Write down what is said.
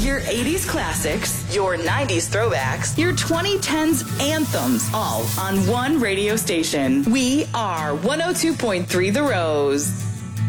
Your 80s classics, your 90s throwbacks, your 2010s anthems, all on one radio station. We are 102.3 The Rose.